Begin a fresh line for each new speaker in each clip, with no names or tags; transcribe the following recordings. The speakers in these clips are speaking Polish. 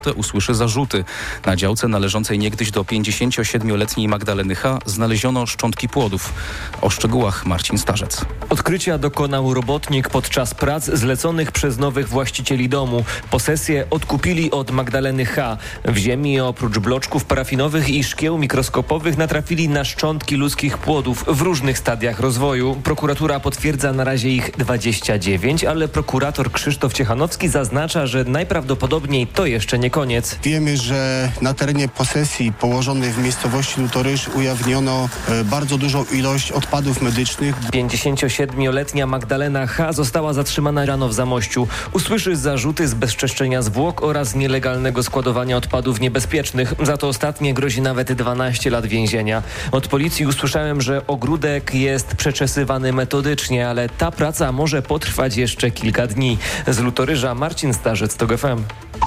usłyszy zarzuty. Na działce należącej niegdyś do 57-letniej Magdaleny H. znaleziono szczątki płodów. O szczegółach Marcin Starzec.
Odkrycia dokonał robotnik podczas prac zleconych przez nowych właścicieli domu. Posesję odkupili od Magdaleny H. W ziemi oprócz bloczków parafinowych i szkieł mikroskopowych natrafili na szczątki ludzkich płodów w różnych stadiach rozwoju. Prokuratura potwierdza na razie ich 29, ale prokurator Krzysztof Ciechanowski zaznacza, że najprawdopodobniej to jeszcze nie koniec.
Wiemy, że na terenie posesji położonej w miejscowości Lutorysz ujawniono bardzo dużą ilość odpadów medycznych.
57-letnia Magdalena H. została zatrzymana rano w Zamościu. Usłyszy zarzuty zbezczeszczenia zwłok oraz nielegalnego składowania odpadów niebezpiecznych. Za to ostatnie grozi nawet 12 lat więzienia. Od policji usłyszałem, że ogródek jest przeczesywany metodycznie, ale ta praca może potrwać jeszcze kilka dni. Z Lutoryża Marcin Starzec, TOG FM.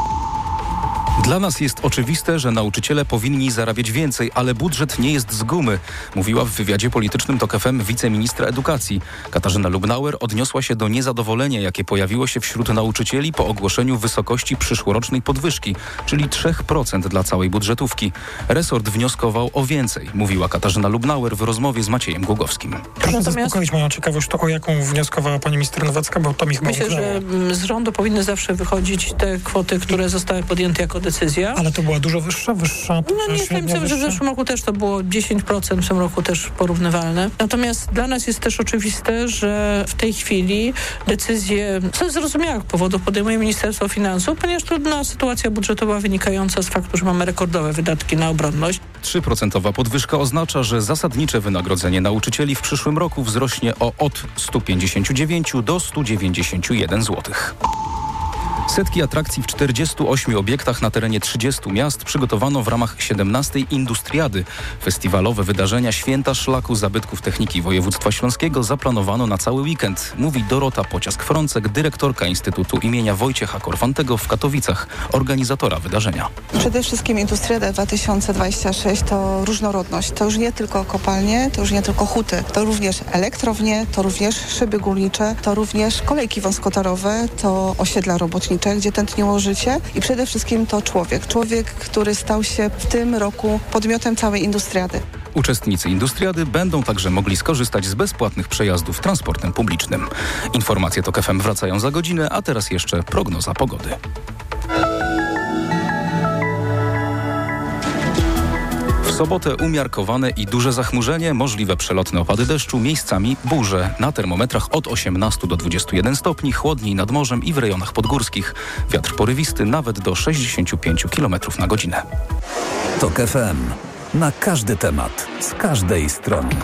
Dla nas jest oczywiste, że nauczyciele powinni zarabiać więcej, ale budżet nie jest z gumy, mówiła w wywiadzie politycznym TOG FM wiceministra edukacji. Katarzyna Lubnauer odniosła się do niezadowolenia, jakie pojawiło się wśród nauczycieli po ogłoszeniu wysokości przyszłorocznej podwyżki, czyli 3% dla całej budżetówki. Resort wnioskował o więcej, mówiła Katarzyna Lubnauer w rozmowie z Maciejem Głogowskim.
Proszę zaspokoić moją ciekawość, to o jaką wnioskowała pani minister Nowacka, bo to mi chyba
Myślę, że z rządu powinny zawsze wychodzić te kwoty, które zostały podjęte jako decyzja.
Ale to była dużo wyższa?
No nie jestem pewien, że w zeszłym roku też to było 10%, w tym roku też porównywalne. Natomiast dla nas jest też oczywiste, że w tej chwili decyzje ze zrozumiałych powodów podejmuje Ministerstwo Finansów, ponieważ trudna sytuacja budżetowa wynikająca z faktu, że mamy rekordowe wydatki na obronność.
3% podwyżka oznacza, że zasadnicze wynagrodzenie nauczycieli w przyszłym roku wzrośnie od 159 do 191 zł. Setki atrakcji w 48 obiektach na terenie 30 miast przygotowano w ramach 17. Industriady. Festiwalowe wydarzenia Święta Szlaku Zabytków Techniki Województwa Śląskiego zaplanowano na cały weekend, mówi Dorota Pociask-Frącek, dyrektorka Instytutu imienia Wojciecha Korfantego w Katowicach, organizatora wydarzenia.
Przede wszystkim Industriada 2026 to różnorodność. To już nie tylko kopalnie, to już nie tylko huty. To również elektrownie, to również szyby górnicze, to również kolejki wąskotorowe, to osiedla robotnicze, gdzie tętniło życie i przede wszystkim to człowiek, który stał się w tym roku podmiotem całej Industriady.
Uczestnicy Industriady będą także mogli skorzystać z bezpłatnych przejazdów transportem publicznym. Informacje TOG FM wracają za godzinę, a teraz jeszcze prognoza pogody. W sobotę umiarkowane i duże zachmurzenie, możliwe przelotne opady deszczu, miejscami burze. Na termometrach od 18 do 21 stopni, chłodniej nad morzem i w rejonach podgórskich. Wiatr porywisty nawet do 65 km na godzinę.
TOG FM. Na każdy temat, z każdej strony.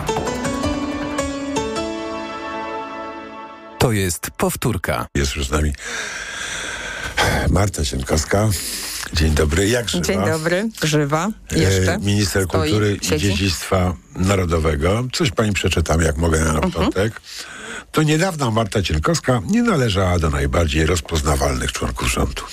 To jest powtórka.
Jest już z nami Marta Cienkowska. Dzień dobry, jak żywa?
Dzień dobry, żywa, jeszcze.
Minister Kultury i Dziedzictwa Narodowego. Coś pani przeczytam, jak mogę na początek. To niedawna Marta Cienkowska nie należała do najbardziej rozpoznawalnych członków rządu.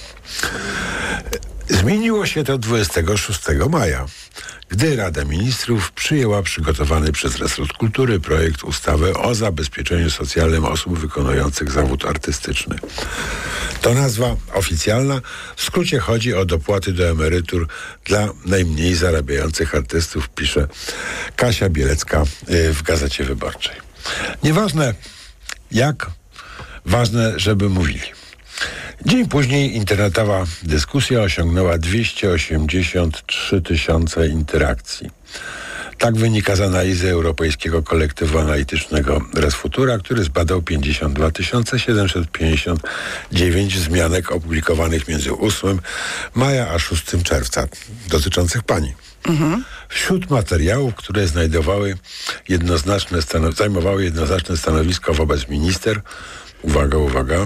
Zmieniło się to 26 maja, gdy Rada Ministrów przyjęła przygotowany przez resort kultury projekt ustawy o zabezpieczeniu socjalnym osób wykonujących zawód artystyczny. To nazwa oficjalna. W skrócie chodzi o dopłaty do emerytur dla najmniej zarabiających artystów, pisze Kasia Bielecka w Gazecie Wyborczej. Nieważne jak, ważne, żeby mówili. Dzień później internetowa dyskusja osiągnęła 283 000 interakcji. Tak wynika z analizy Europejskiego Kolektywu Analitycznego Resfutura, który zbadał 52 759 wzmianek opublikowanych między 8 maja a 6 czerwca dotyczących pani. Wśród materiałów, które zajmowały jednoznaczne stanowisko wobec minister, uwaga,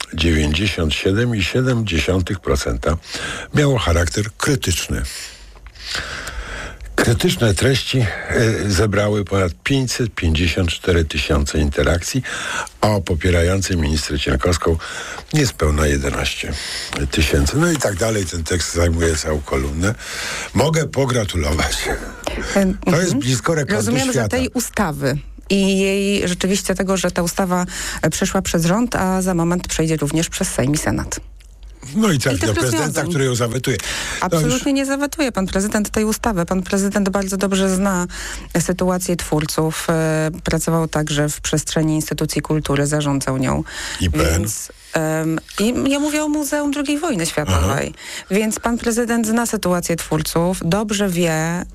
97,7% miało charakter krytyczny. Krytyczne treści zebrały ponad 554 000 interakcji, a o popierającej minister Cienkowską niespełna 11 000. No i tak dalej. Ten tekst zajmuje całą kolumnę. Mogę pogratulować. To jest blisko rekordu
Rozumiem,
świata.
że tej ustawy i jej rzeczywiście tego, że ta ustawa przeszła przez rząd, a za moment przejdzie również przez Sejm i Senat.
No i trafi
tych
do prezydenta,
rozwiązań.
który ją zawetuje.
Absolutnie nie zawetuje pan prezydent tej ustawy. Pan prezydent bardzo dobrze zna sytuację twórców. Pracował także w przestrzeni instytucji kultury, zarządzał nią.
IPN.
I ja mówię o Muzeum II Wojny Światowej. Więc pan prezydent zna sytuację twórców, dobrze wie,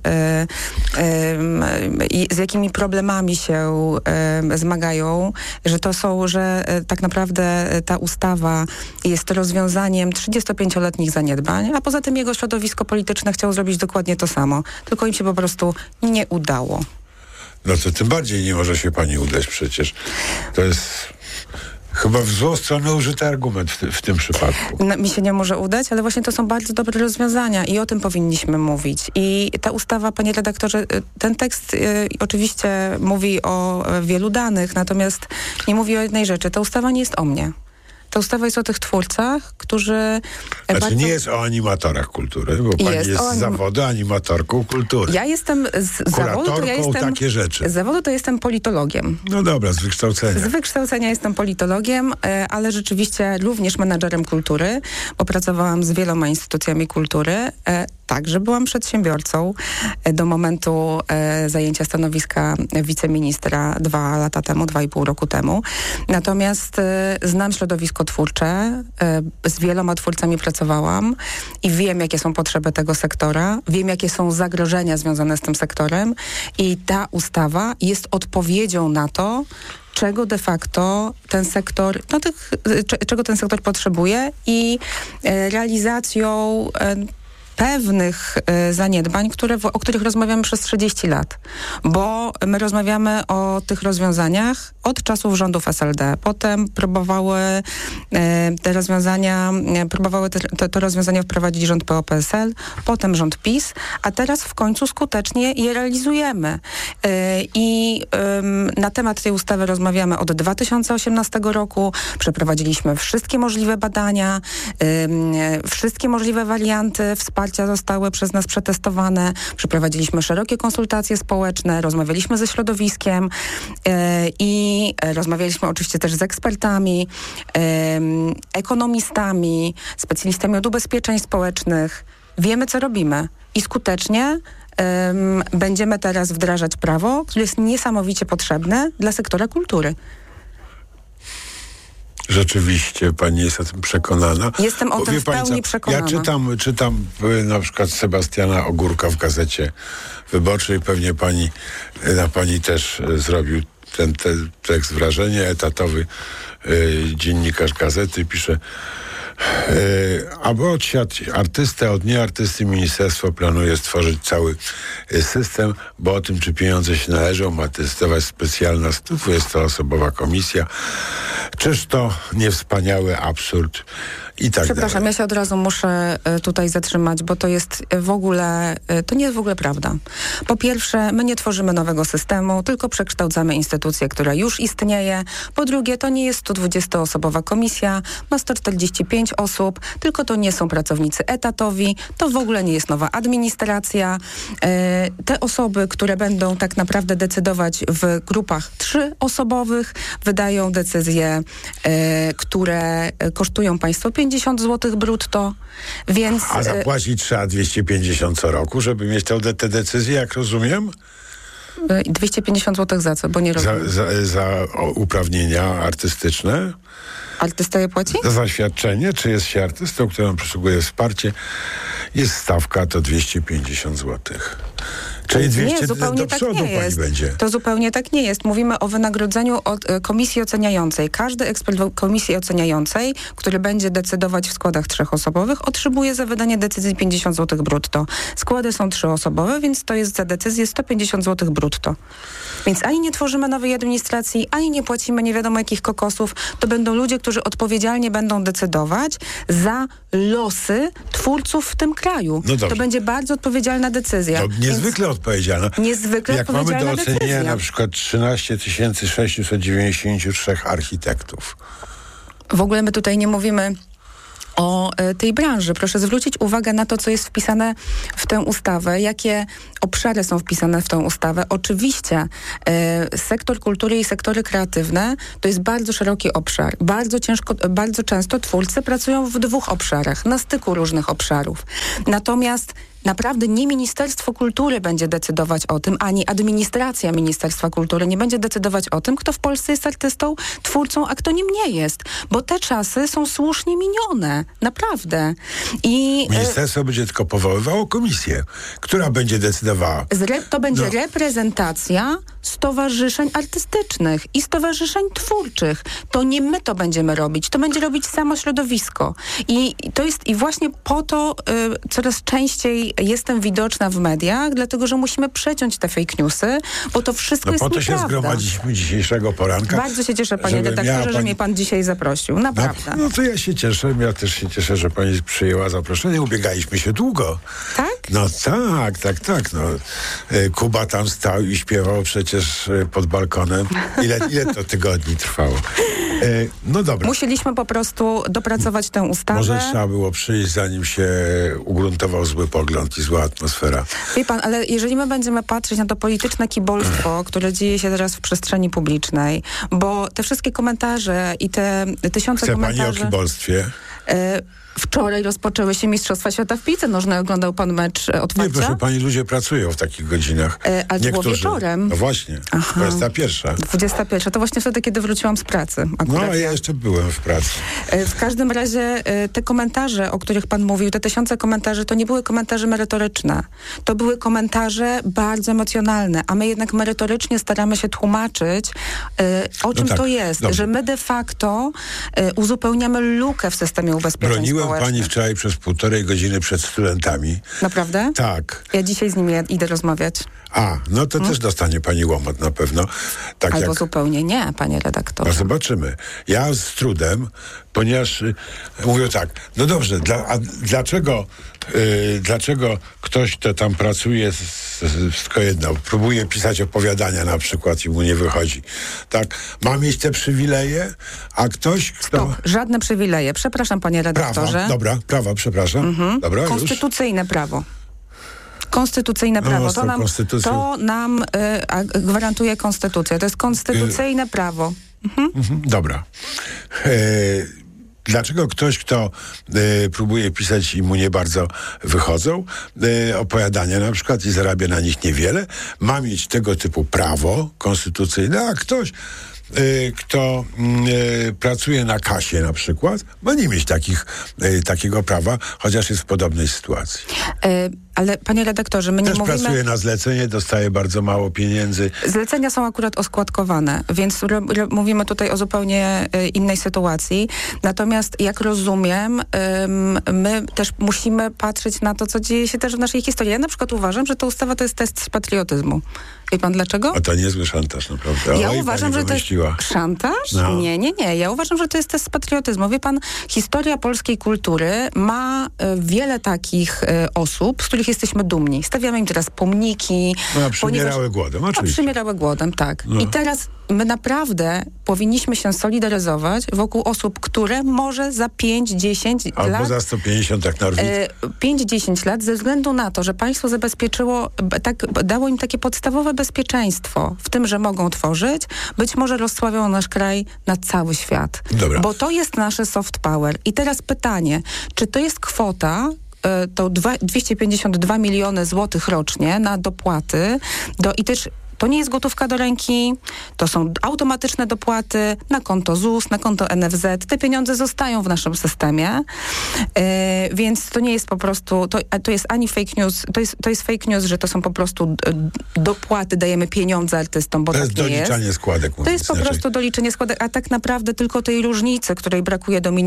z jakimi problemami się zmagają, że tak naprawdę ta ustawa jest rozwiązaniem 35-letnich zaniedbań, a poza tym jego środowisko polityczne chciało zrobić dokładnie to samo. Tylko im się po prostu nie udało.
No to tym bardziej nie może się pani udać przecież. To jest chyba w złą stronę użyty argument w tym przypadku.
Mi się nie może udać, ale właśnie to są bardzo dobre rozwiązania i o tym powinniśmy mówić. I ta ustawa, panie redaktorze, ten tekst oczywiście mówi o wielu danych, natomiast nie mówi o jednej rzeczy. Ta ustawa nie jest o mnie. Ta ustawa jest o tych twórcach, którzy...
Znaczy nie jest o animatorach kultury, bo pani jest z zawodu animatorką kultury.
Ja jestem z zawodu,
takie rzeczy.
Z zawodu to jestem politologiem.
No dobra, z wykształcenia.
Z wykształcenia jestem politologiem, ale rzeczywiście również menadżerem kultury, bo pracowałam z wieloma instytucjami kultury. Także byłam przedsiębiorcą do momentu zajęcia stanowiska wiceministra 2,5 roku temu. Natomiast znam środowisko twórcze, z wieloma twórcami pracowałam i wiem, jakie są potrzeby tego sektora, wiem, jakie są zagrożenia związane z tym sektorem i ta ustawa jest odpowiedzią na to, czego de facto ten sektor, czego ten sektor potrzebuje i realizacją pewnych zaniedbań, o których rozmawiamy przez 30 lat. Bo my rozmawiamy o tych rozwiązaniach od czasów rządów SLD. Potem próbowały te rozwiązania wprowadzić rząd PO-PSL, potem rząd PiS, a teraz w końcu skutecznie je realizujemy. I na temat tej ustawy rozmawiamy od 2018 roku. Przeprowadziliśmy wszystkie możliwe badania, wszystkie możliwe warianty wsparcia zostały przez nas przetestowane. Przeprowadziliśmy szerokie konsultacje społeczne, rozmawialiśmy ze środowiskiem i rozmawialiśmy oczywiście też z ekspertami, ekonomistami, specjalistami od ubezpieczeń społecznych. Wiemy, co robimy i skutecznie będziemy teraz wdrażać prawo, które jest niesamowicie potrzebne dla sektora kultury.
Rzeczywiście pani jest o tym przekonana.
Jestem o tym w pełni przekonana.
Ja czytam na przykład Sebastiana Ogórka w Gazecie Wyborczej. Pewnie na pani też zrobił ten tekst wrażenie. Etatowy dziennikarz Gazety pisze: aby odsiać artystę od nieartysty, ministerstwo planuje stworzyć cały system, bo o tym, czy pieniądze się należą, ma decydować specjalna 120-osobowa komisja. Czyż to nie wspaniały absurd? I tak
Przepraszam,
dalej.
ja się od razu muszę tutaj zatrzymać, bo to nie jest w ogóle prawda. Po pierwsze, my nie tworzymy nowego systemu, tylko przekształcamy instytucję, która już istnieje. Po drugie, to nie jest 120-osobowa komisja, ma 145 osób, tylko to nie są pracownicy etatowi, to w ogóle nie jest nowa administracja. Te osoby, które będą tak naprawdę decydować w grupach 3-osobowych, wydają decyzje, które kosztują państwo 50 zł brutto, więc...
A zapłacić trzeba 250 co roku, żeby mieć te decyzje, jak rozumiem?
250 zł za co? Bo nie rozumiem.
Za uprawnienia artystyczne?
Artysta je płaci?
Za zaświadczenie, czy jest się artystą, któremu przysługuje wsparcie, jest stawka to 250 zł. Czyli 200
zupełnie
do przodu
tak nie jest.
Będzie.
To zupełnie tak nie jest. Mówimy o wynagrodzeniu od komisji oceniającej. Każdy ekspert komisji oceniającej, który będzie decydować w składach 3-osobowych, otrzymuje za wydanie decyzji 50 zł brutto. Składy są 3-osobowe, więc to jest za decyzję 150 zł brutto. Więc ani nie tworzymy nowej administracji, ani nie płacimy nie wiadomo jakich kokosów. To będą ludzie, którzy odpowiedzialnie będą decydować za losy twórców w tym kraju.
No
to będzie bardzo odpowiedzialna decyzja.
To niezwykle odpowiedzialna.
Niezwykle
jak
odpowiedzialna
mamy do ocenienia
decyzja.
na przykład 13 693 architektów.
W ogóle my tutaj nie mówimy o tej branży. Proszę zwrócić uwagę na to, co jest wpisane w tę ustawę, jakie obszary są wpisane w tę ustawę. Oczywiście sektor kultury i sektory kreatywne to jest bardzo szeroki obszar. Bardzo często twórcy pracują w 2 obszarach, na styku różnych obszarów. Natomiast naprawdę nie Ministerstwo Kultury będzie decydować o tym, ani administracja Ministerstwa Kultury nie będzie decydować o tym, kto w Polsce jest artystą, twórcą, a kto nim nie jest. Bo te czasy są słusznie minione. Naprawdę. I
Ministerstwo będzie tylko powoływało komisję, która będzie decydowała.
To będzie reprezentacja stowarzyszeń artystycznych i stowarzyszeń twórczych. To nie my to będziemy robić. To będzie robić samo środowisko. I to jest i właśnie po to coraz częściej jestem widoczna w mediach, dlatego że musimy przeciąć te fake newsy, bo to wszystko jest nieprawda.
Po to się zgromadziliśmy dzisiejszego poranka.
Bardzo się cieszę, panie redaktorze, że mnie pan dzisiaj zaprosił. Naprawdę.
No to ja się cieszę. Ja też się cieszę, że pani przyjęła zaproszenie. Ubiegaliśmy się długo.
Tak?
No tak. No. Kuba tam stał i śpiewał przecież pod balkonem. Ile to tygodni trwało? No dobra.
Musieliśmy po prostu dopracować tę ustawę.
Może trzeba było przyjść, zanim się ugruntował zły pogląd i zła atmosfera.
Wie pan, ale jeżeli my będziemy patrzeć na to polityczne kibolstwo, które dzieje się teraz w przestrzeni publicznej, bo te wszystkie komentarze i te tysiące komentarzy...
Chce pani o kibolstwie?
Wczoraj rozpoczęły się Mistrzostwa Świata w piłce nożnej. Oglądał pan mecz otwarcia?
Nie, proszę pani, ludzie pracują w takich godzinach.
Ale to było wieczorem.
No właśnie, 21.
21, to właśnie wtedy, kiedy wróciłam z pracy.
No, a ja jeszcze byłem w pracy.
W każdym razie te komentarze, o których pan mówił, te tysiące komentarzy, to nie były komentarze merytoryczne. To były komentarze bardzo emocjonalne, a my jednak merytorycznie staramy się tłumaczyć, o czym to jest. Dobrze. Że my de facto uzupełniamy lukę w systemie ubezpieczeń społecznych.
Pani wczoraj przez 1,5 godziny przed studentami.
Naprawdę?
Tak.
Ja dzisiaj z nimi idę rozmawiać.
No to też dostanie pani łomot na pewno. Tak
albo zupełnie nie, panie redaktorze.
No zobaczymy. Ja z trudem, ponieważ mówię tak, no dobrze, dlaczego ktoś, kto tam pracuje, wszystko jedno, próbuje pisać opowiadania na przykład i mu nie wychodzi. Tak, ma mieć te przywileje, a ktoś, kto...
Stop, żadne przywileje. Przepraszam, panie redaktorze.
Prawa, przepraszam. Dobra,
konstytucyjne prawo. Konstytucyjne prawo. To nam gwarantuje konstytucja. To jest konstytucyjne prawo.
Dobra. Dlaczego ktoś, kto próbuje pisać i mu nie bardzo wychodzą opowiadania na przykład i zarabia na nich niewiele, ma mieć tego typu prawo konstytucyjne, a ktoś, kto pracuje na kasie na przykład, ma nie mieć takiego prawa, chociaż jest w podobnej sytuacji.
Ale panie redaktorze, my nie mówimy...
Też pracuje na zlecenie, dostaje bardzo mało pieniędzy.
Zlecenia są akurat oskładkowane, więc mówimy tutaj o zupełnie innej sytuacji. Natomiast jak rozumiem, my też musimy patrzeć na to, co dzieje się też w naszej historii. Ja na przykład uważam, że ta ustawa to jest test z patriotyzmu. Wie pan dlaczego?
A to niezły szantaż, naprawdę.
Ja uważam, że to jest szantaż? No. Nie. Ja uważam, że to jest test z patriotyzmu. Wie pan, historia polskiej kultury ma wiele takich osób, z których jesteśmy dumni. Stawiamy im teraz pomniki.
No, przymierały głodem, oczywiście.
Przymierały głodem, tak. No. I teraz my naprawdę powinniśmy się solidaryzować wokół osób, które może za 5-10 lat...
Albo za 150, jak Norwid.
5-10 lat, ze względu na to, że państwo zabezpieczyło, dało im takie podstawowe bezpieczeństwo w tym, że mogą tworzyć, być może rozsławią nasz kraj na cały świat.
Dobra.
Bo to jest nasze soft power. I teraz pytanie, czy to jest kwota, to 252 miliony złotych rocznie na dopłaty i też to nie jest gotówka do ręki, to są automatyczne dopłaty na konto ZUS, na konto NFZ. Te pieniądze zostają w naszym systemie, więc to nie jest po prostu, to jest ani fake news, to jest fake news, że to są po prostu dopłaty, dajemy pieniądze artystom, bo
to
tak
jest
nie jest.
Doliczanie składek.
To jest po prostu doliczenie składek, a tak naprawdę tylko tej różnicy, której brakuje do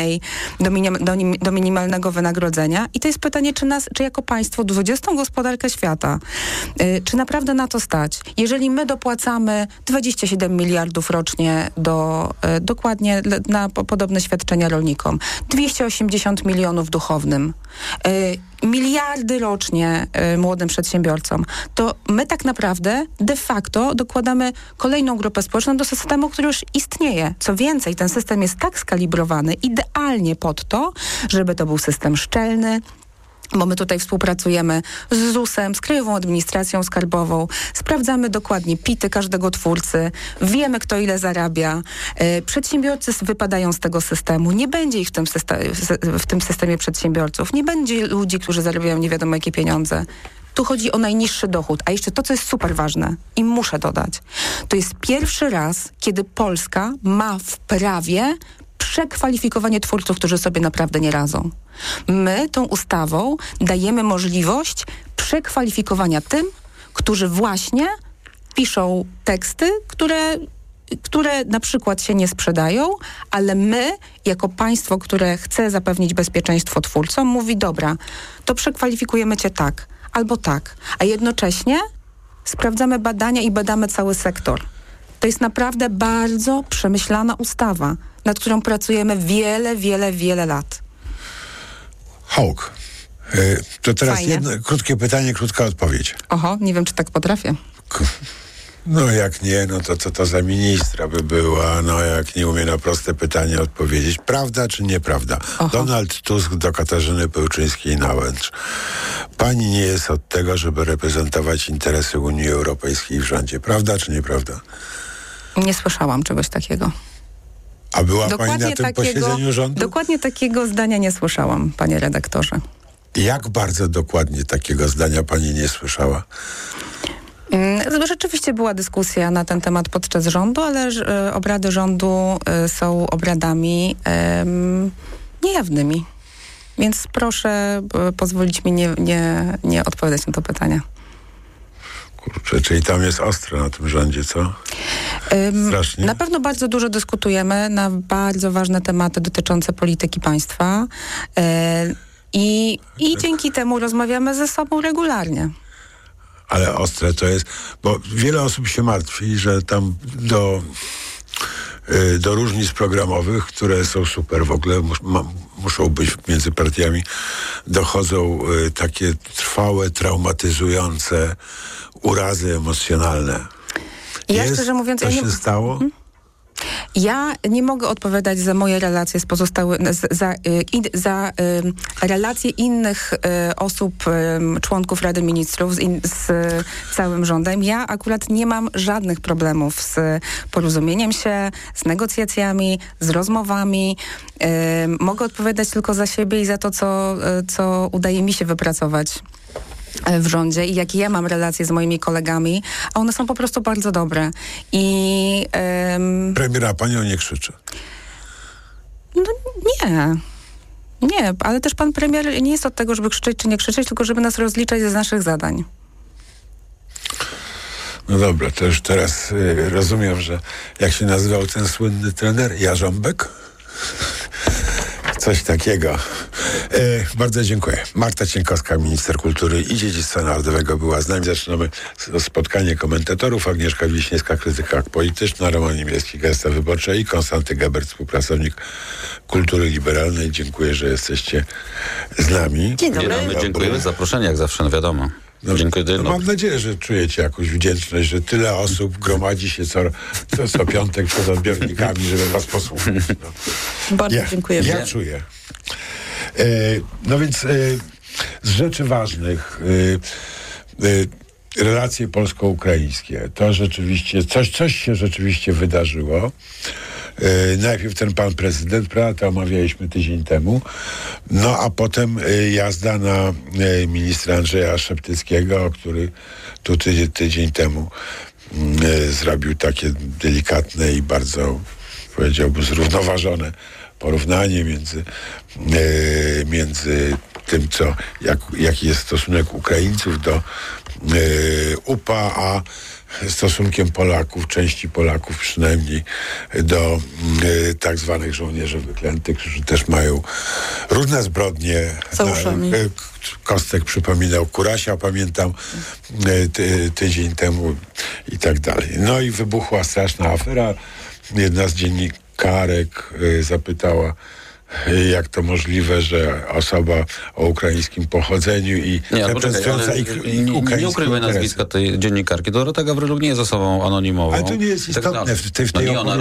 minimalnego wynagrodzenia. I to jest pytanie, czy jako państwo, 20. gospodarkę świata, czy naprawdę na to stać? Jeżeli my dopłacamy 27 miliardów rocznie dokładnie na podobne świadczenia rolnikom, 280 milionów duchownym, miliardy rocznie młodym przedsiębiorcom, to my tak naprawdę de facto dokładamy kolejną grupę społeczną do systemu, który już istnieje. Co więcej, ten system jest tak skalibrowany idealnie pod to, żeby to był system szczelny, bo my tutaj współpracujemy z ZUS-em, z Krajową Administracją Skarbową, sprawdzamy dokładnie PIT-y każdego twórcy, wiemy, kto ile zarabia. Przedsiębiorcy wypadają z tego systemu. Nie będzie ich w tym systemie przedsiębiorców. Nie będzie ludzi, którzy zarabiają nie wiadomo jakie pieniądze. Tu chodzi o najniższy dochód. A jeszcze to, co jest super ważne i muszę dodać, to jest pierwszy raz, kiedy Polska ma w prawie przekwalifikowanie twórców, którzy sobie naprawdę nie radzą. My tą ustawą dajemy możliwość przekwalifikowania tym, którzy właśnie piszą teksty, które na przykład się nie sprzedają, ale my, jako państwo, które chce zapewnić bezpieczeństwo twórcom, mówi, dobra, to przekwalifikujemy cię tak albo tak, a jednocześnie sprawdzamy badania i badamy cały sektor. To jest naprawdę bardzo przemyślana ustawa, nad którą pracujemy wiele lat.
Hałk. To teraz
Fajnie.
jedno krótkie pytanie, krótka odpowiedź.
Oho, nie wiem, czy tak potrafię.
No jak nie, no to co to za ministra by była, no jak nie umie na proste pytanie odpowiedzieć. Prawda czy nieprawda?
Oho.
Donald Tusk do Katarzyny Pełczyńskiej-Nałęcz. Pani nie jest od tego, żeby reprezentować interesy Unii Europejskiej w rządzie. Prawda czy nieprawda?
Nie słyszałam czegoś takiego.
A była pani na tym posiedzeniu rządu?
Dokładnie takiego zdania nie słyszałam, panie redaktorze.
Jak bardzo dokładnie takiego zdania pani nie słyszała?
Rzeczywiście była dyskusja na ten temat podczas rządu, ale obrady rządu są obradami niejawnymi. Więc proszę pozwolić mi nie odpowiadać na to pytanie.
Kurczę, czyli tam jest ostro na tym rządzie, co? Strasznie.
Na pewno bardzo dużo dyskutujemy na bardzo ważne tematy dotyczące polityki państwa i dzięki temu rozmawiamy ze sobą regularnie.
Ale ostre to jest, bo wiele osób się martwi, że tam do różnic programowych, które są super w ogóle, muszą być między partiami, dochodzą takie trwałe, traumatyzujące urazy emocjonalne.
Ja szczerze mówiąc,
to się stało?
Ja nie mogę odpowiadać za moje relacje z za relacje innych osób, członków Rady Ministrów z całym rządem. Ja akurat nie mam żadnych problemów z porozumieniem się, z negocjacjami, z rozmowami. Mogę odpowiadać tylko za siebie i za to, co udaje mi się wypracować w rządzie i jakie ja mam relacje z moimi kolegami, a one są po prostu bardzo dobre. I
premiera panią nie krzyczy.
No nie, ale też pan premier nie jest od tego, żeby krzyczeć czy nie krzyczeć, tylko żeby nas rozliczać z naszych zadań.
No dobra, to już teraz rozumiem, że jak się nazywał ten słynny trener? Jarząbek? Coś takiego. Bardzo dziękuję. Marta Cienkowska, minister kultury i dziedzictwa narodowego była z nami. Zaczynamy spotkanie komentatorów. Agnieszka Wiśniewska, krytyka polityczna, Roman Niemiecki, Gazeta Wyborcza i Konstanty Gebert, współpracownik kultury liberalnej. Dziękuję, że jesteście z nami.
Dzień dobry. Dziękujemy za zaproszenie, jak zawsze, no wiadomo. Dziękuję.
Mam nadzieję, że czujecie jakąś wdzięczność, że tyle osób gromadzi się co piątek przed odbiornikami, żeby was posłuchać. No.
Bardzo dziękuję.
Ja czuję. No więc z rzeczy ważnych relacje polsko-ukraińskie. To rzeczywiście, coś się rzeczywiście wydarzyło. Najpierw ten pan prezydent, prawda, to omawialiśmy tydzień temu, no a potem jazda na ministra Andrzeja Szeptyckiego, który tu tydzień temu zrobił takie delikatne i bardzo, powiedziałbym, zrównoważone porównanie między tym, jaki jest stosunek Ukraińców do UPA, a stosunkiem Polaków, części Polaków przynajmniej, do tak zwanych żołnierzy wyklętych, którzy też mają różne zbrodnie. Kostek przypominał Kurasia, pamiętam, tydzień temu i tak dalej. No i wybuchła straszna afera. Jedna z dziennikarek zapytała, jak to możliwe, że osoba o ukraińskim pochodzeniu i reprezentująca
nie ukrywaj nazwiska tej dziennikarki. Dorota Gawryluk nie jest osobą anonimową.
Ale to nie jest istotne w tej opowieści.
Ona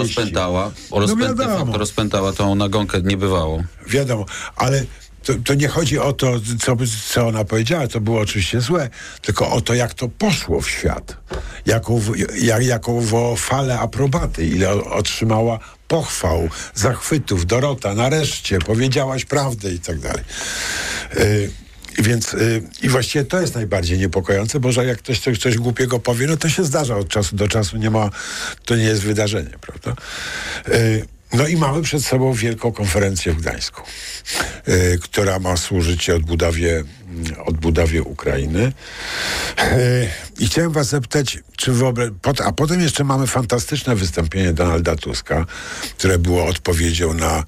rozpętała tą nagonkę niebywałą.
Wiadomo, ale to nie chodzi o to, co ona powiedziała, to było oczywiście złe, tylko o to, jak to poszło w świat. Jaką falę aprobaty, ile otrzymała pochwał, zachwytów. Dorota, nareszcie powiedziałaś prawdę i tak dalej. Więc i właściwie to jest najbardziej niepokojące, bo że jak ktoś coś głupiego powie, no to się zdarza od czasu do czasu, to nie jest wydarzenie, prawda? No i mamy przed sobą wielką konferencję w Gdańsku, która ma służyć odbudowie Ukrainy. I chciałem was zapytać, a potem jeszcze mamy fantastyczne wystąpienie Donalda Tuska, które było odpowiedzią na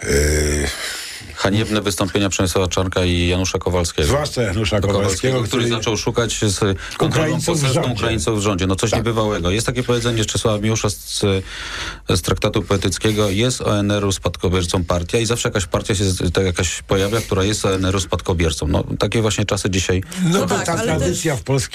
haniebne wystąpienia Przemysława Czarnka i Janusza Kowalskiego.
Zwłaszcza Janusza Kowalskiego,
który zaczął szukać z Ukraińców w rządzie. No coś niebywałego. Jest takie powiedzenie Czesława Miłosza z traktatu poetyckiego: jest ONR-u spadkobiercą partia i zawsze jakaś partia się jakaś pojawia, która jest ONR-u spadkobiercą. No takie właśnie czasy dzisiaj.
No to ta tradycja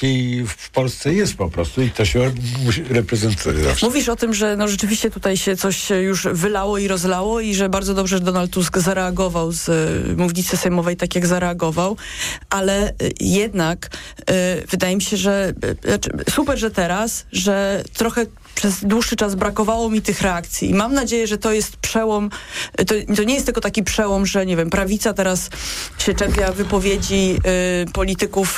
w Polsce jest po prostu i to się reprezentuje zawsze.
Mówisz o tym, że rzeczywiście tutaj się coś już wylało i rozlało i że bardzo dobrze, że Donald Tusk zareagował z mównicy sejmowej tak, jak zareagował, ale jednak wydaje mi się, że super, że teraz, że trochę przez dłuższy czas brakowało mi tych reakcji i mam nadzieję, że to jest przełom, to nie jest tylko taki przełom, że nie wiem, prawica teraz się czepia wypowiedzi polityków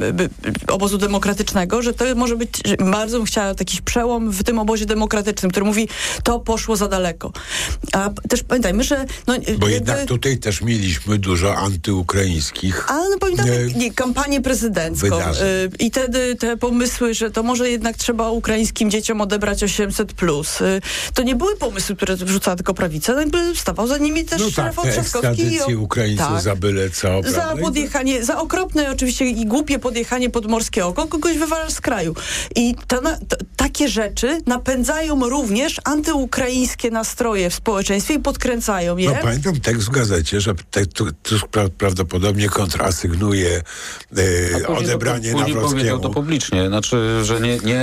obozu demokratycznego, że to może być, że bardzo bym chciała taki przełom w tym obozie demokratycznym, który mówi, to poszło za daleko. A też pamiętajmy, że
bo jednak tutaj też mieliśmy dużo antyukraińskich
ale pamiętamy kampanię prezydencką i wtedy te pomysły, że to może jednak trzeba ukraińskim dzieciom odebrać 800+. To nie były pomysły, które wrzucała tylko prawica, stawał za nimi też Rafał Trzaskowski.
Ukraińców za byle co.
Za podjechanie, za okropne oczywiście i głupie podjechanie pod morskie oko, kogoś wywalasz z kraju. I takie rzeczy napędzają również antyukraińskie nastroje w społeczeństwie i podkręcają je.
No pamiętam tekst w gazecie, że Tusk prawdopodobnie kontrasygnuje odebranie Nawrockiemu.
Powiedział to publicznie, znaczy, że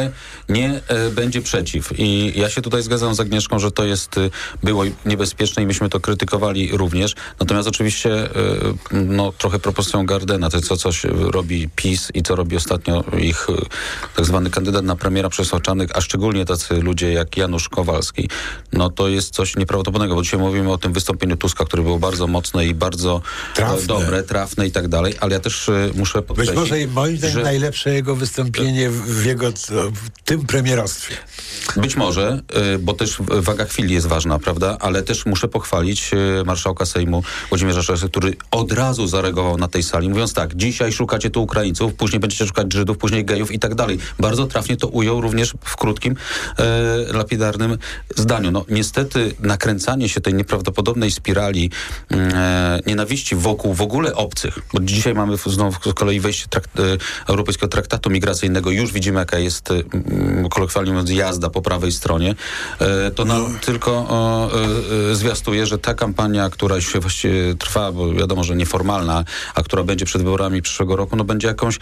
nie będzie przeciw. I ja się tutaj zgadzam z Agnieszką, że to było niebezpieczne i myśmy to krytykowali również. Natomiast oczywiście trochę propozycją Gardena, to coś robi PiS i co robi ostatnio ich tak zwany kandydat na premiera Przemysław Czarnek, a szczególnie tacy ludzie jak Janusz Kowalski, no to jest coś nieprawdopodobnego, bo dzisiaj mówimy o tym wystąpieniu Tuska, które było bardzo mocne i bardzo dobre, trafne i tak dalej, ale ja też muszę podkreślić,
być może moim zdaniem najlepsze jego wystąpienie w tym premierostwie.
Być może, bo też waga chwili jest ważna, prawda? Ale też muszę pochwalić marszałka Sejmu Włodzimierza Czarzastego, który od razu zareagował na tej sali, mówiąc tak: dzisiaj szukacie tu Ukraińców, później będziecie szukać Żydów, później gejów i tak dalej. Bardzo trafnie to ujął również w krótkim, lapidarnym zdaniu. No niestety nakręcanie się tej nieprawdopodobnej spirali nienawiści wokół w ogóle obcych, bo dzisiaj mamy znowu z kolei wejście Europejskiego Traktatu Migracyjnego, już widzimy, jaka jest kolokwialnie mówiąc jazda po prawej stronie, to nam tylko zwiastuje, że ta kampania, która się właściwie trwa, bo wiadomo, że nieformalna, a która będzie przed wyborami przyszłego roku, no będzie jakąś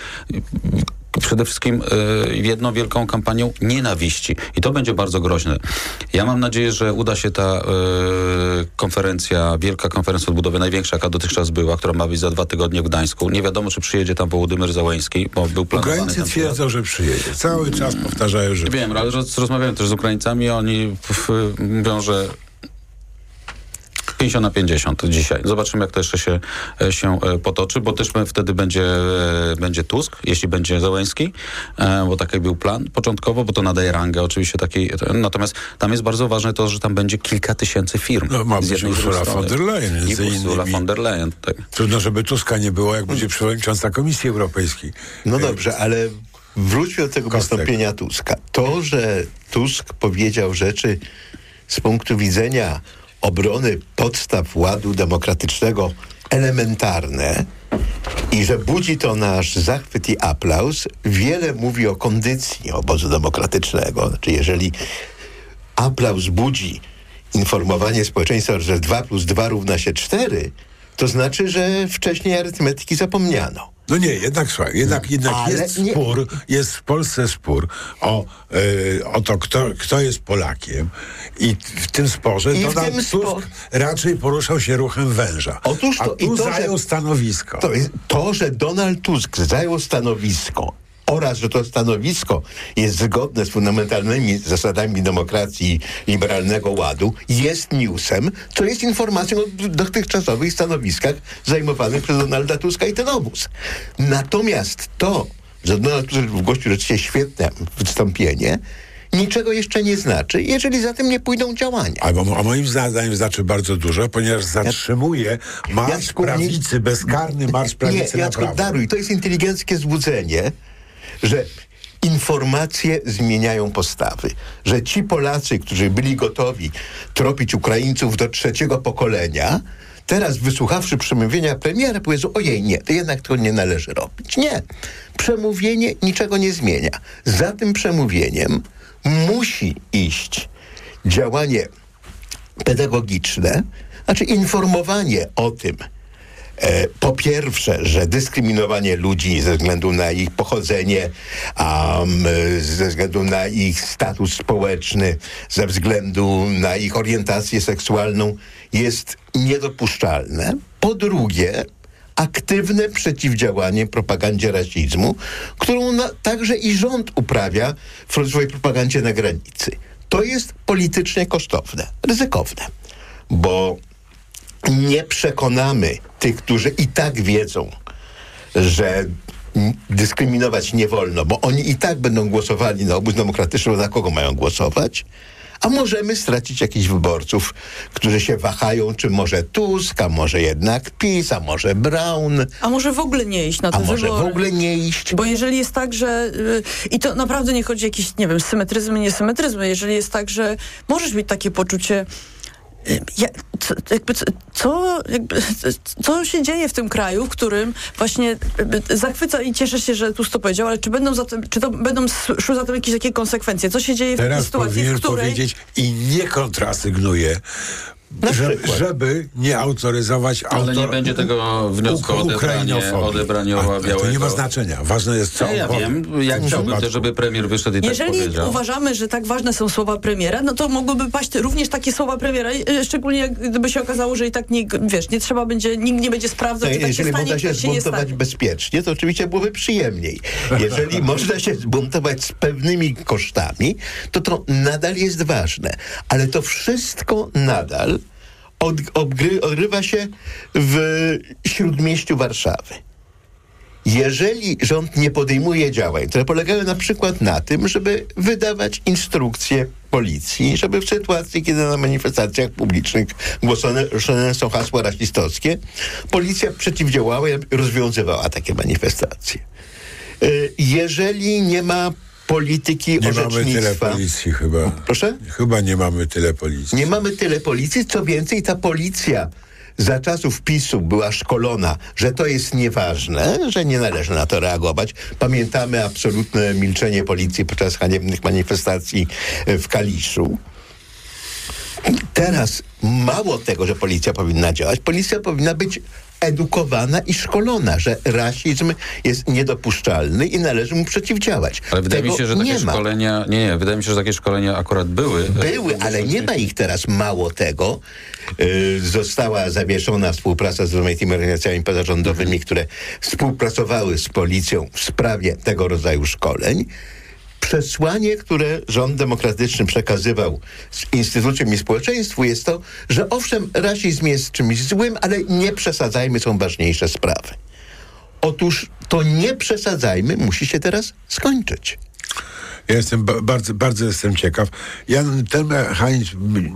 przede wszystkim jedną wielką kampanią nienawiści. I to będzie bardzo groźne. Ja mam nadzieję, że uda się ta konferencja, wielka konferencja odbudowy, największa, jaka dotychczas była, która ma być za 2 tygodnie w Gdańsku. Nie wiadomo, czy przyjedzie tam Wołodymyr Zełenski, bo był planowany.
Ukraińcy twierdzą, że przyjedzie. Cały czas powtarzają, że...
Wiem, ale rozmawiałem też z Ukraińcami, oni mówią, że 50-50 dzisiaj. Zobaczymy, jak to jeszcze się potoczy, bo też wtedy będzie Tusk, jeśli będzie Zełenski, bo taki był plan początkowo, bo to nadaje rangę oczywiście takiej. Natomiast tam jest bardzo ważne to, że tam będzie kilka tysięcy firm.
No ma być Ursula von der Leyen.
I Ursula von der Leyen. Tak.
Trudno, żeby Tuska nie było, jak będzie przewodnicząca Komisji Europejskiej.
No dobrze, ale wróćmy do tego wystąpienia Tuska. To, że Tusk powiedział rzeczy z punktu widzenia obrony podstaw ładu demokratycznego elementarne i że budzi to nasz zachwyt i aplauz, wiele mówi o kondycji obozu demokratycznego. Znaczy, jeżeli aplauz budzi informowanie społeczeństwa, że 2 + 2 równa się 4, to znaczy, że wcześniej arytmetyki zapomniano.
No nie, jednak słuchaj, jednak jest w Polsce spór o to, kto jest Polakiem i w tym sporze Donald Tusk raczej poruszał się ruchem węża.
Otóż to,
a tu zajął stanowisko.
To, że Donald Tusk zajął stanowisko oraz, że to stanowisko jest zgodne z fundamentalnymi zasadami demokracji i liberalnego ładu, jest newsem, co jest informacją o dotychczasowych stanowiskach zajmowanych przez Donalda Tuska i ten obóz. Natomiast to, że Donald Tusk wygłosił rzeczywiście świetne wystąpienie, niczego jeszcze nie znaczy, jeżeli za tym nie pójdą działania.
A moim zdaniem znaczy bardzo dużo, ponieważ zatrzymuje marsz prawicy, bezkarny marsz prawicy na prawo.
Daruj, to jest inteligenckie złudzenie, że informacje zmieniają postawy. Że ci Polacy, którzy byli gotowi tropić Ukraińców do 3. pokolenia, teraz wysłuchawszy przemówienia premiera, powiedzą, ojej, nie, to jednak to nie należy robić. Nie. Przemówienie niczego nie zmienia. Za tym przemówieniem musi iść działanie pedagogiczne, znaczy informowanie o tym, po pierwsze, że dyskryminowanie ludzi ze względu na ich pochodzenie, ze względu na ich status społeczny, ze względu na ich orientację seksualną jest niedopuszczalne. Po drugie, aktywne przeciwdziałanie propagandzie rasizmu, którą także i rząd uprawia w swojej propagandzie na granicy. To jest politycznie kosztowne, ryzykowne, bo nie przekonamy tych, którzy i tak wiedzą, że dyskryminować nie wolno, bo oni i tak będą głosowali na obóz demokratyczny, na kogo mają głosować, a możemy stracić jakichś wyborców, którzy się wahają, czy może Tusk, a może jednak PiS, a może Braun.
A może w ogóle nie iść na te wybory.
A może w ogóle nie iść.
Bo jeżeli jest tak, że... I to naprawdę nie chodzi o jakiś, nie wiem, symetryzmy, niesymetryzmy. Jeżeli jest tak, że możesz mieć takie poczucie... Co się dzieje w tym kraju, w którym właśnie zachwyca i cieszę się, że Tusk to powiedział, ale czy to będą szły za tym jakieś takie konsekwencje? Co się dzieje w tej sytuacji, w której...
powiedzieć i nie kontrasygnuje, żeby nie autoryzować
Ale nie będzie tego wniosku o odebranie białego.
To nie ma znaczenia. Ważne jest co.
Ja wiem, jak chciałbym też, żeby premier wyszedł i
jeżeli
tak powiedział.
uważamy, że tak ważne są słowa premiera, no to mogłyby paść również takie słowa premiera, szczególnie gdyby się okazało, że i tak nie trzeba będzie, nikt nie będzie sprawdzał, czy tak się stanie,
jeżeli można się zbuntować bezpiecznie, to oczywiście byłoby przyjemniej. Jeżeli można się zbuntować z pewnymi kosztami, to nadal jest ważne. Ale to wszystko nadal odgrywa się w śródmieściu Warszawy. Jeżeli rząd nie podejmuje działań, które polegają na przykład na tym, żeby wydawać instrukcje policji, żeby w sytuacji, kiedy na manifestacjach publicznych głoszone są hasła rasistowskie, policja przeciwdziałała i rozwiązywała takie manifestacje. Jeżeli nie ma polityki orzecznictwa.
Nie mamy tyle policji chyba.
Proszę?
Chyba nie mamy tyle policji.
Nie mamy tyle policji, co więcej, ta policja za czasów PiS-u była szkolona, że to jest nieważne, że nie należy na to reagować. Pamiętamy absolutne milczenie policji podczas haniebnych manifestacji w Kaliszu. Teraz mało tego, że policja powinna działać, policja powinna być edukowana i szkolona, że rasizm jest niedopuszczalny i należy mu przeciwdziałać.
Ale wydaje mi się, że takie szkolenia... Nie, wydaje mi się, że takie szkolenia akurat były.
Ale nie ma ich teraz. Mało tego. Została zawieszona współpraca z rozmaitymi organizacjami pozarządowymi, które współpracowały z policją w sprawie tego rodzaju szkoleń. Przesłanie, które rząd demokratyczny przekazywał instytucjom i społeczeństwu, jest to, że owszem, rasizm jest czymś złym, ale nie przesadzajmy, są ważniejsze sprawy. Otóż to nie przesadzajmy musi się teraz skończyć.
Ja jestem bardzo jestem ciekaw. Ten mechanizm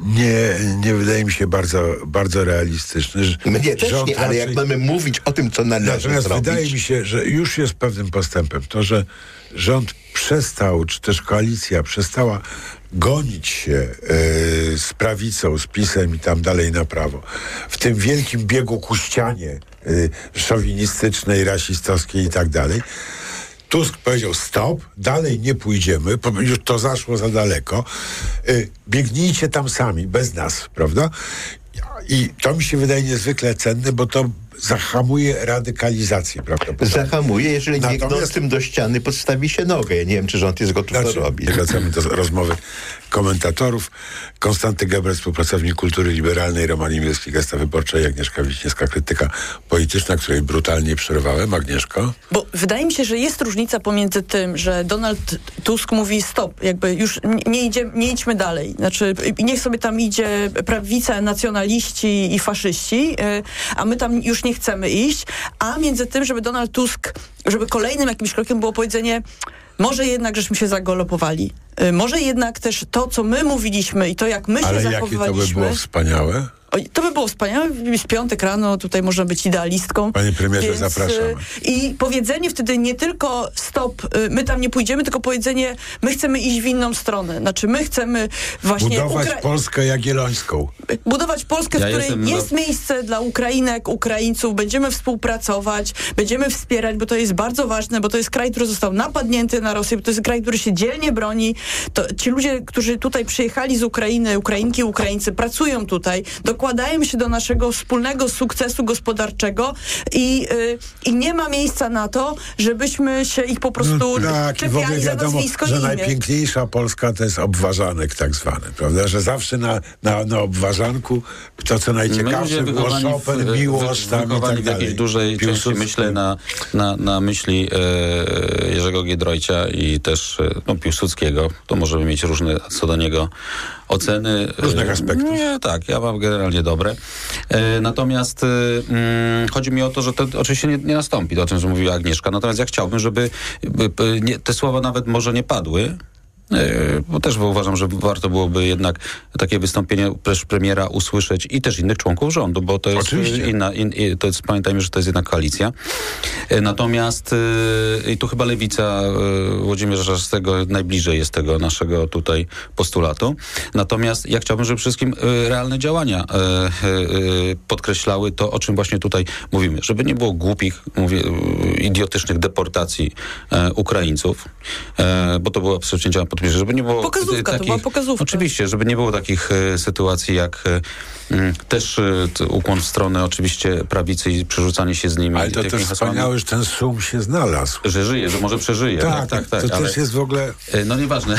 nie wydaje mi się bardzo realistyczny.
Mnie też nie, ale jak mamy mówić o tym, co należy
natomiast
zrobić...
wydaje mi się, że już jest pewnym postępem to, że rząd przestał, czy też koalicja przestała gonić się z prawicą, z PiS-em i tam dalej na prawo. W tym wielkim biegu ku ścianie szowinistycznej, rasistowskiej i tak dalej. Tusk powiedział stop, dalej nie pójdziemy, już to zaszło za daleko. Biegnijcie tam sami, bez nas, prawda? I to mi się wydaje niezwykle cenne, bo to zahamuje radykalizację, prawda?
Zahamuje, jeżeli biegnącym do ściany podstawi się nogę. Ja nie wiem, czy rząd jest gotów to robić.
Wracamy do rozmowy komentatorów. Konstanty Gebre, współpracownik Kultury Liberalnej, Roman Imielski, Gazeta Wyborcza i Agnieszka Wiśniewska, krytyka polityczna, której brutalnie przerwałem. Agnieszko?
Bo wydaje mi się, że jest różnica pomiędzy tym, że Donald Tusk mówi stop, jakby już nie idźmy dalej. Znaczy, niech sobie tam idzie prawica, nacjonaliści i faszyści, a my tam już nie chcemy iść, a między tym, żeby Donald Tusk, żeby kolejnym jakimś krokiem było powiedzenie, może jednak żeśmy się zagalopowali. Może jednak też to, co my mówiliśmy i to, jak my się zachowywaliśmy...
Ale jakie to by było wspaniałe?
To by było wspaniałe. Jest piątek rano, tutaj można być idealistką.
Panie premierze, zapraszamy.
I powiedzenie wtedy nie tylko stop, my tam nie pójdziemy, tylko powiedzenie, my chcemy iść w inną stronę. Znaczy, my chcemy właśnie...
Budować Polskę Jagiellońską.
Budować Polskę, w której jest miejsce dla Ukrainek, Ukraińców. Będziemy współpracować, będziemy wspierać, bo to jest bardzo ważne, bo to jest kraj, który został napadnięty na Rosję, bo to jest kraj, który się dzielnie broni. To ci ludzie, którzy tutaj przyjechali z Ukrainy, Ukrainki, Ukraińcy, pracują tutaj, dokładają się do naszego wspólnego sukcesu gospodarczego i nie ma miejsca na to, żebyśmy się ich po prostu czepiali za nazwisko i imię.
Że najpiękniejsza Polska to jest obważanek tak zwany, prawda? Że zawsze na obważanku to, co najciekawsze było Chopin, Miłosz, tam i tak
w jakiejś dużej części, myślę, na myśli Jerzego Giedroycia i też Piłsudskiego. To możemy mieć różne co do niego oceny.
Różnych aspektów.
Nie, tak, ja mam generalnie dobre. Natomiast chodzi mi o to, że to oczywiście nie nastąpi, o tym, że mówiła Agnieszka. Natomiast ja chciałbym, żeby te słowa nawet może nie padły, bo też uważam, że warto byłoby jednak takie wystąpienie też premiera usłyszeć i też innych członków rządu, bo to jest to jest, pamiętajmy, że to jest jedna koalicja. Natomiast i tu chyba Lewica Włodzimierza Czarzastego najbliżej jest tego naszego tutaj postulatu. Natomiast ja chciałbym, żeby wszystkim realne działania podkreślały to, o czym właśnie tutaj mówimy. Żeby nie było głupich, idiotycznych deportacji Ukraińców, bo to było przedsięwzięcie żeby nie było
pokazówka, to była pokazówka.
Oczywiście, żeby nie było takich sytuacji jak też ukłon w stronę oczywiście prawicy i przerzucanie się z nimi.
Ale to też wspaniałe, że ten sum się znalazł.
Że żyje, że może przeżyje. Tak.
To też jest w ogóle...
No nieważne.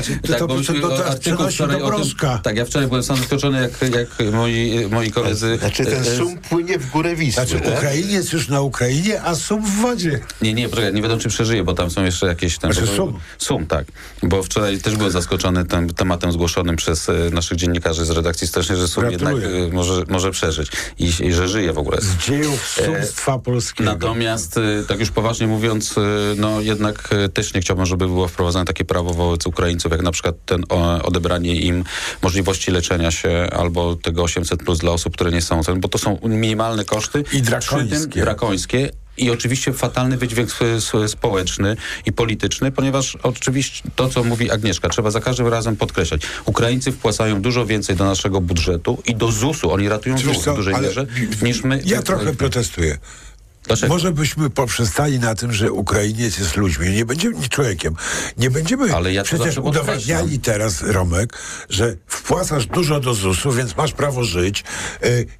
Ja wczoraj byłem sam zaskoczony, jak moi koledzy...
Znaczy ten sum płynie w górę Wisły.
Znaczy Ukrainiec już na Ukrainie, a sum w wodzie.
Nie, poczekaj, nie wiadomo, czy przeżyje, bo tam są jeszcze jakieś... Sum, tak. Bo wczoraj też byłem zaskoczony tym tematem zgłoszonym przez naszych dziennikarzy z redakcji stołecznej, że sum jednak może przeżyć i że żyje w ogóle.
Z dziejów sumstwa polskiego.
Natomiast, tak już poważnie mówiąc, jednak też nie chciałbym, żeby było wprowadzone takie prawo wobec Ukraińców, jak na przykład odebranie im możliwości leczenia się albo tego 800+ dla osób, które nie są, bo to są minimalne koszty.
I drakońskie.
I oczywiście fatalny wydźwięk społeczny i polityczny, ponieważ oczywiście to, co mówi Agnieszka, trzeba za każdym razem podkreślać. Ukraińcy wpłacają dużo więcej do naszego budżetu i do ZUS-u. Oni ratują ZUS w dużej mierze niż my.
Ja trochę protestuję.
Dlaczego?
Może byśmy poprzestali na tym, że Ukrainiec jest ludźmi, nie będziemy człowiekiem. Nie będziemy przecież udowadniali teraz, Romek, że wpłacasz dużo do ZUS-u, więc masz prawo żyć.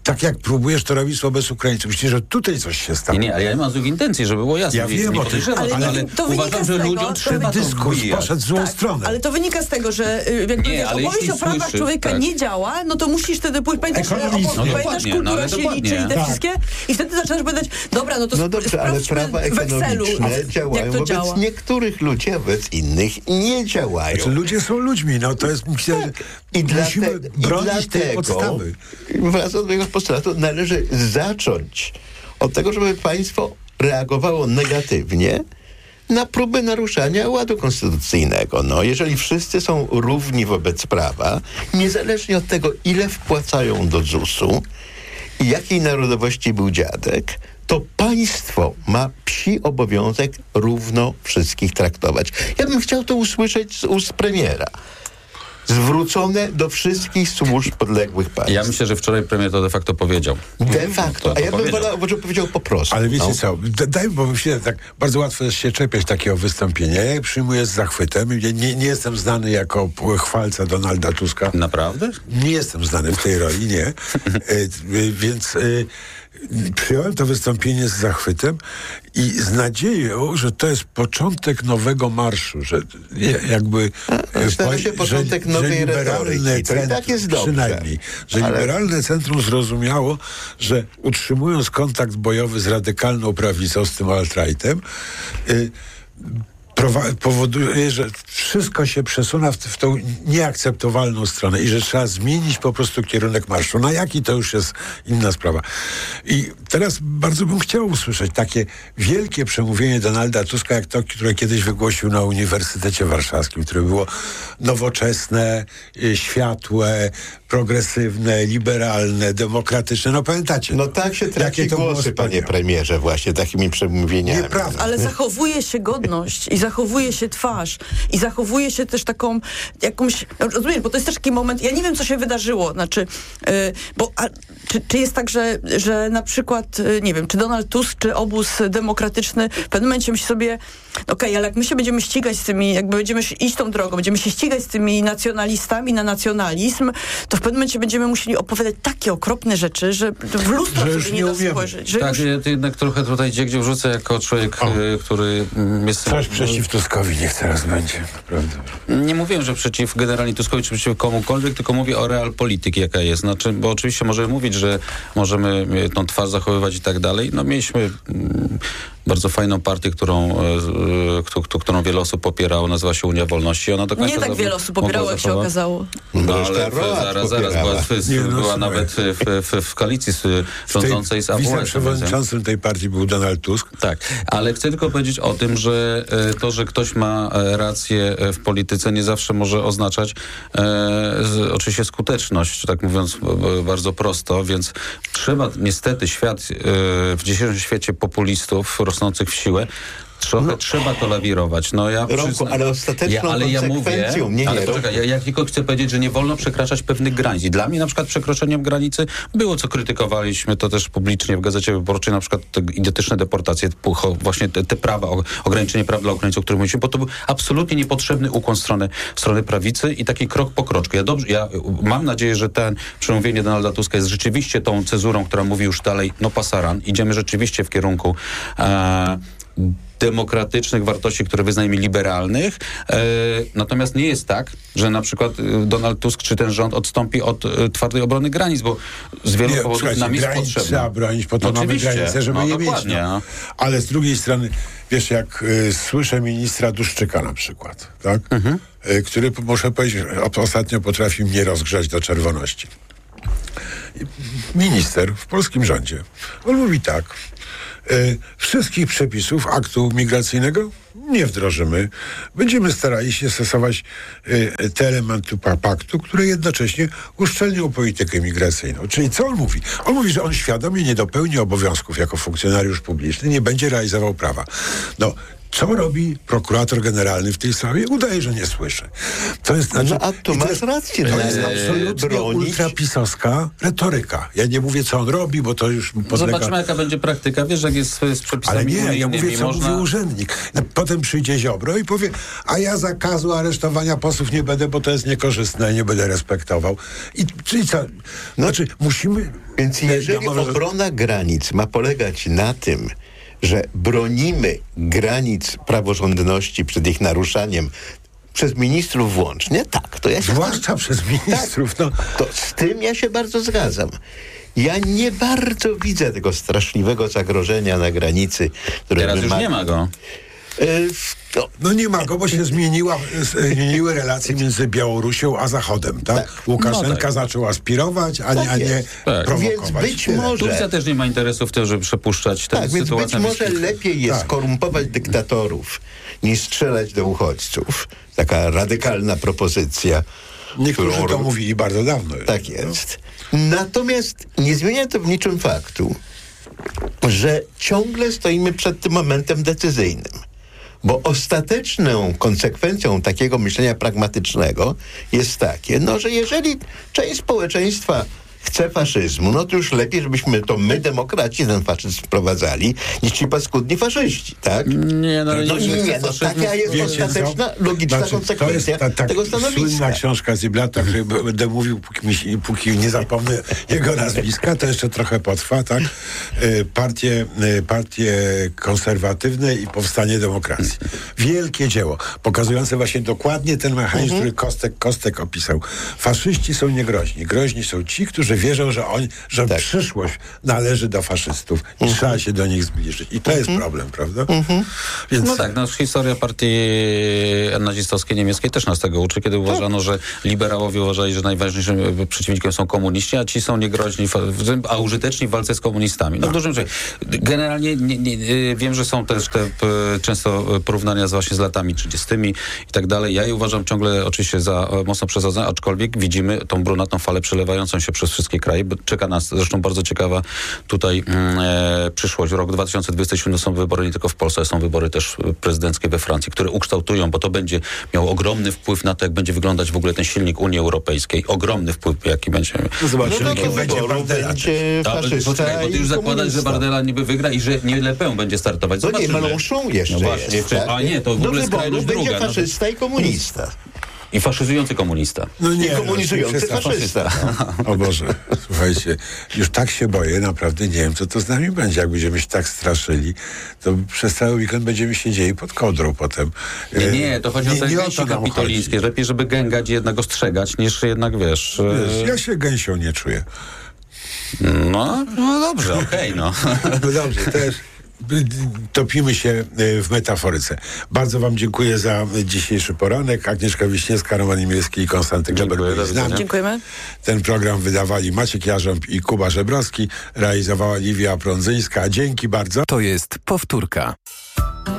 tak jak próbujesz to robić wobec Ukraińców. Myślę, że tutaj coś się stało.
Nie, ale ja nie mam złych intencji, żeby było jasne.
Ja wiem o tym,
ale uważam, że ludziom trzeba
dyskurs poszedł w złą stronę.
Ale to wynika z tego, że opowieść o prawach człowieka nie działa, no to musisz wtedy pójść, pamiętasz kultura się liczy i te wszystkie, i wtedy zaczynasz powiedzieć, dobra, no to
no dobrze, ale prawa ekonomiczne działają wobec niektórych ludzi, a wobec innych nie działają.
Znaczy, ludzie są ludźmi, no to jest, myślę,
I
musimy bronić tej podstawy.
Wraz od mojego postulatu należy zacząć od tego, żeby państwo reagowało negatywnie na próbę naruszania ładu konstytucyjnego. No, jeżeli wszyscy są równi wobec prawa, niezależnie od tego, ile wpłacają do ZUS-u i jakiej narodowości był dziadek, to państwo ma psi obowiązek równo wszystkich traktować. Ja bym chciał to usłyszeć z ust premiera. Zwrócone do wszystkich służb podległych państw.
Ja myślę, że wczoraj premier to de facto powiedział.
De facto, a ja bym wolał, żeby powiedział po prostu.
Ale wiecie co, bo myślę, tak bardzo łatwo jest się czepiać takiego wystąpienia. Ja je przyjmuję z zachwytem. Nie jestem znany jako chwalca Donalda Tuska.
Naprawdę?
Nie jestem znany w tej roli, nie. Więc przyjąłem to wystąpienie z zachwytem i z nadzieją, że to jest początek nowego marszu, że jakby
początek nowej retoryki. To i tak jest dobrze.
Przynajmniej, że liberalne centrum zrozumiało, że utrzymując kontakt bojowy z radykalną prawicą, z tym alt-rightem, powoduje, że wszystko się przesuwa w tą nieakceptowalną stronę i że trzeba zmienić po prostu kierunek marszu. Na jaki to już jest inna sprawa. I teraz bardzo bym chciał usłyszeć takie wielkie przemówienie Donalda Tuska, jak to, które kiedyś wygłosił na Uniwersytecie Warszawskim, które było nowoczesne, światłe, progresywne, liberalne, demokratyczne. No pamiętacie?
No tak się traci głosy, panie premierze, właśnie takimi przemówieniami.
Nieprawda.
Ale zachowuje się godność i zachowuje się twarz i zachowuje się też taką jakąś, rozumiesz, bo to jest też taki moment, ja nie wiem, co się wydarzyło, znaczy, czy jest tak, że na przykład, nie wiem, czy Donald Tusk, czy obóz demokratyczny w pewnym momencie myśli sobie, okej, ale jak my się będziemy ścigać z tymi, jakby będziemy iść tą drogą, będziemy się ścigać z tymi nacjonalistami na nacjonalizm, to w pewnym momencie będziemy musieli opowiadać takie okropne rzeczy, że w lustro sobie nie da spojrzeć. Że
tak, ja jednak trochę tutaj gdzie wrzucę jako człowiek, który jest...
Coś przeciw Tuskowi niech teraz będzie, naprawdę.
Nie mówiłem, że przeciw generalnie Tuskowi, czy przeciw komukolwiek, tylko mówię o realpolityki, jaka jest. Znaczy, bo oczywiście możemy mówić, że możemy tą twarz zachowywać i tak dalej. No mieliśmy bardzo fajną partię, którą wiele osób popierało, nazywa się Unia Wolności. Ona do końca
nie tak wiele osób popierało, jak się okazało.
No ale zaraz była nawet w koalicji rządzącej z AWS.
Wiceprzewodniczącym tej partii był Donald Tusk.
Tak, ale chcę tylko powiedzieć o tym, że to, że ktoś ma rację w polityce, nie zawsze może oznaczać oczywiście skuteczność, tak mówiąc bardzo prosto, więc trzeba niestety w dzisiejszym świecie populistów rosnących w siłę trzeba to lawirować. No ja
Romku, ale ostateczną konsekwencją...
Poczekaj, ja tylko chcę powiedzieć, że nie wolno przekraczać pewnych granic. I dla mnie na przykład przekroczeniem granicy było, co krytykowaliśmy, to też publicznie w Gazecie Wyborczej, na przykład te idiotyczne deportacje, właśnie te prawa, ograniczenie praw dla Ukraińców, o których mówiliśmy, bo to był absolutnie niepotrzebny ukłon strony prawicy i taki krok po kroczku. Ja mam nadzieję, że ten przemówienie Donalda Tuska jest rzeczywiście tą cezurą, która mówi już dalej, no pasaran, idziemy rzeczywiście w kierunku demokratycznych wartości, które wyznajemy liberalnych. Natomiast nie jest tak, że na przykład Donald Tusk czy ten rząd odstąpi od twardej obrony granic, bo z wielu powodów nam jest potrzebne.
Trzeba bronić, po to mamy granice, żeby je mieć. No. Ale z drugiej strony, wiesz, jak słyszę ministra Duszczyka na przykład, tak? Który, muszę powiedzieć, ostatnio potrafi mnie rozgrzać do czerwoności. Minister w polskim rządzie. On mówi tak: wszystkich przepisów aktu migracyjnego nie wdrożymy. Będziemy starali się stosować te elementy paktu, które jednocześnie uszczelnią politykę migracyjną. Czyli co on mówi? On mówi, że on świadomie nie dopełni obowiązków jako funkcjonariusz publiczny, nie będzie realizował prawa. No, Co robi prokurator generalny w tej sprawie? Udaje, że nie słyszy. To jest,
a tu masz rację.
To jest absolutnie ultrapisowska retoryka. Ja nie mówię, co on robi, bo to już podlega...
Zobaczmy, jaka będzie praktyka. Wiesz, jak jest z przepisami.
Ale nie, ja mówię, co
można...
mówi urzędnik. Potem przyjdzie Ziobro i powie, a ja zakazu aresztowania posłów nie będę, bo to jest niekorzystne, nie będę respektował. Czyli co? Znaczy, musimy...
Więc jeżeli obrona granic ma polegać na tym, że bronimy granic praworządności przed ich naruszaniem przez ministrów włącznie, tak, to ja się...
Zwłaszcza przez ministrów,
tak, to z tym ja się bardzo zgadzam. Ja nie bardzo widzę tego straszliwego zagrożenia na granicy, które
teraz już nie ma go.
No nie ma go, bo się zmieniły relacje między Białorusią a Zachodem, tak? Łukaszenka zaczął aspirować, a nie prowokować.
Więc być może...
Turcja też nie ma interesu w tym, żeby przepuszczać tę sytuację.
Więc być może lepiej jest korumpować dyktatorów, niż strzelać do uchodźców. Taka radykalna propozycja.
Niektórzy to mówili bardzo dawno.
Tak jest. Natomiast nie zmienia to w niczym faktu, że ciągle stoimy przed tym momentem decyzyjnym. Bo ostateczną konsekwencją takiego myślenia pragmatycznego jest takie, że jeżeli część społeczeństwa chce faszyzmu, to już lepiej, żebyśmy to my, demokraci, ten faszyzm wprowadzali, niż ci paskudni faszyści, tak? Taka jest ostateczna, logiczna konsekwencja tego stanowiska.
Słynna książka Ziblata, której będę mówił, póki nie zapomnę jego nazwiska, to jeszcze trochę potrwa, tak? Partie konserwatywne i powstanie demokracji. Wielkie dzieło, pokazujące właśnie dokładnie ten mechanizm, który Kostek opisał. Faszyści są niegroźni. Groźni są ci, którzy wierzą, że przyszłość należy do faszystów i trzeba się do nich zbliżyć. I to jest problem, prawda?
Więc... historia partii nazistowskiej niemieckiej też nas tego uczy, kiedy uważano, że liberałowie uważali, że najważniejszym przeciwnikiem są komuniści, a ci są niegroźni, a użyteczni w walce z komunistami. W dużym rzeczy. Generalnie wiem, że są też te często porównania właśnie z latami 30. i tak dalej. Ja je uważam ciągle oczywiście za mocno przesadzone, aczkolwiek widzimy tą brunatną falę przelewającą się przez wszystkie kraje, bo czeka nas zresztą bardzo ciekawa tutaj przyszłość. Rok 2027 są wybory nie tylko w Polsce, są wybory też prezydenckie we Francji, które ukształtują, bo to będzie miało ogromny wpływ na to, jak będzie wyglądać w ogóle ten silnik Unii Europejskiej. Ogromny wpływ, jaki będzie.
Zobaczymy, jaki będzie Bardella.
Bo ty już zakładasz, że Bardella niby wygra i że nie Le Pen będzie startować.
Nie, Mélenchon jeszcze.
A nie, to w ogóle skrajność druga.
Będzie faszysta i komunista.
I faszyzujący komunista.
I komunizujący faszysta.
O Boże, słuchajcie, już tak się boję, naprawdę nie wiem, co to z nami będzie. Jak będziemy się tak straszyli, to przez cały weekend będziemy siedzieli pod kołdrą potem.
Nie, to chodzi o te gęsi kapitolińskie. Lepiej, żeby gęgać i jednak ostrzegać, niż jednak, wiesz...
Ja się gęsią nie czuję.
No dobrze, okej.
No dobrze, też... Topimy się w metaforyce. Bardzo wam dziękuję za dzisiejszy poranek. Agnieszka Wiśniewska, Roman Imielski i Konstanty Gleber byli z nami.
Dziękujemy.
Ten program wydawali Maciek Jarząb i Kuba Żebrowski. Realizowała Liwia Prądzyńska. Dzięki bardzo.
To jest powtórka.